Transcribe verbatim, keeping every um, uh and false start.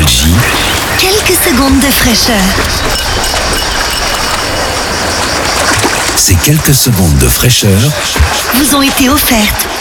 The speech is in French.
Nostalgie. Quelques secondes de fraîcheur. Ces quelques secondes de fraîcheur vous ont été offertes